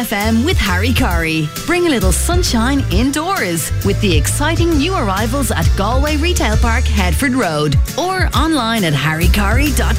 FM with Harry Corey. Bring a little sunshine indoors with the exciting new arrivals at Galway Retail Park, Headford Road, or online at harrycorey.com.